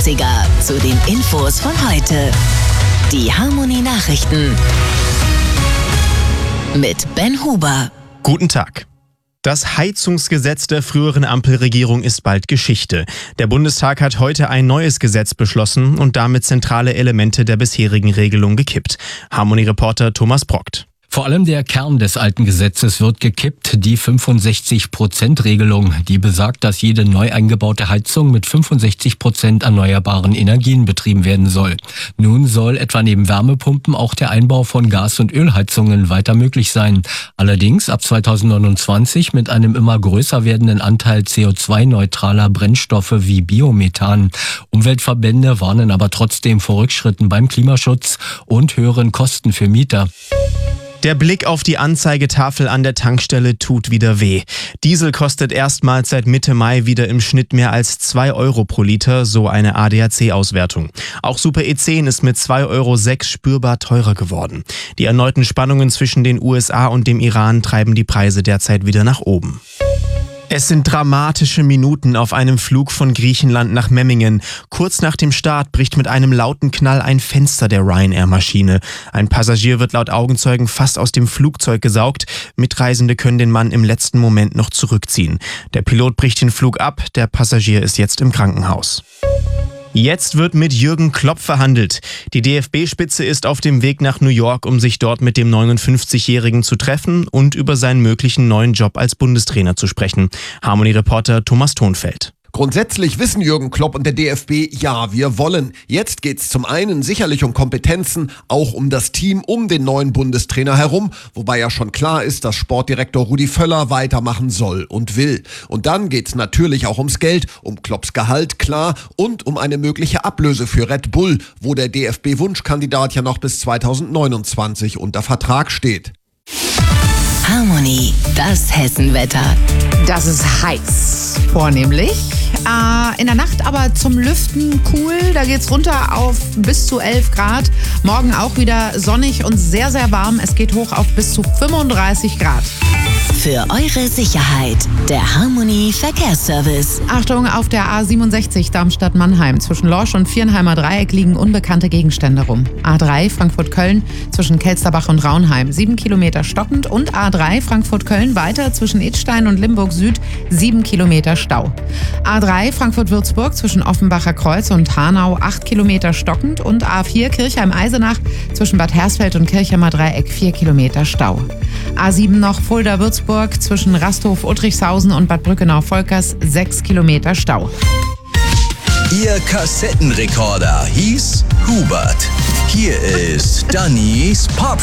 Klassiker zu den Infos von heute. Die Harmony Nachrichten mit Ben Huber. Guten Tag. Das Heizungsgesetz der früheren Ampelregierung ist bald Geschichte. Der Bundestag hat heute ein neues Gesetz beschlossen und damit zentrale Elemente der bisherigen Regelung gekippt. Harmony-Reporter Thomas Brockt. Vor allem der Kern des alten Gesetzes wird gekippt, die 65%-Regelung, die besagt, dass jede neu eingebaute Heizung mit 65% erneuerbaren Energien betrieben werden soll. Nun soll etwa neben Wärmepumpen auch der Einbau von Gas- und Ölheizungen weiter möglich sein. Allerdings ab 2029 mit einem immer größer werdenden Anteil CO2-neutraler Brennstoffe wie Biomethan. Umweltverbände warnen aber trotzdem vor Rückschritten beim Klimaschutz und höheren Kosten für Mieter. Der Blick auf die Anzeigetafel an der Tankstelle tut wieder weh. Diesel kostet erstmals seit Mitte Mai wieder im Schnitt mehr als 2 Euro pro Liter, so eine ADAC-Auswertung. Auch Super E10 ist mit 2,06 Euro spürbar teurer geworden. Die erneuten Spannungen zwischen den USA und dem Iran treiben die Preise derzeit wieder nach oben. Es sind dramatische Minuten auf einem Flug von Griechenland nach Memmingen. Kurz nach dem Start bricht mit einem lauten Knall ein Fenster der Ryanair-Maschine. Ein Passagier wird laut Augenzeugen fast aus dem Flugzeug gesaugt. Mitreisende können den Mann im letzten Moment noch zurückziehen. Der Pilot bricht den Flug ab, der Passagier ist jetzt im Krankenhaus. Jetzt wird mit Jürgen Klopp verhandelt. Die DFB-Spitze ist auf dem Weg nach New York, um sich dort mit dem 59-Jährigen zu treffen und über seinen möglichen neuen Job als Bundestrainer zu sprechen. Harmony-Reporter Thomas Thonfeld. Grundsätzlich wissen Jürgen Klopp und der DFB, ja, wir wollen. Jetzt geht's zum einen sicherlich um Kompetenzen, auch um das Team um den neuen Bundestrainer herum, wobei ja schon klar ist, dass Sportdirektor Rudi Völler weitermachen soll und will. Und dann geht's natürlich auch ums Geld, um Klopps Gehalt, klar, und um eine mögliche Ablöse für Red Bull, wo der DFB-Wunschkandidat ja noch bis 2029 unter Vertrag steht. Harmony, das Hessenwetter. Das ist heiß, vornehmlich. In der Nacht aber zum Lüften cool. Da geht's runter auf bis zu 11 Grad. Morgen auch wieder sonnig und sehr, sehr warm. Es geht hoch auf bis zu 35 Grad. Für eure Sicherheit, der Harmony Verkehrsservice. Achtung, auf der A67 Darmstadt-Mannheim zwischen Lorsch und Viernheimer Dreieck liegen unbekannte Gegenstände rum. A3 Frankfurt-Köln zwischen Kelsterbach und Raunheim 7 Kilometer stockend und A3 Frankfurt-Köln weiter zwischen Idstein und Limburg Süd 7 Kilometer Stau. A3 Frankfurt-Würzburg zwischen Offenbacher Kreuz und Hanau 8 Kilometer stockend und A4 Kirchheim-Eisenach zwischen Bad Hersfeld und Kirchheimer Dreieck 4 Kilometer Stau. A7 noch Fulda-Würzburg zwischen Rasthof-Uttrichshausen und Bad Brückenau-Volkers 6 Kilometer Stau. Ihr Kassettenrekorder hieß Hubert. Hier ist Dannys Pop